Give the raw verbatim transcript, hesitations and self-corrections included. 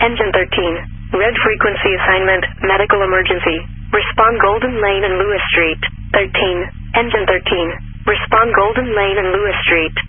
Engine thirteen. Red frequency assignment, medical emergency. Respond Golden Lane and Lewis Street. thirteen. Engine thirteen. Respond Golden Lane and Lewis Street.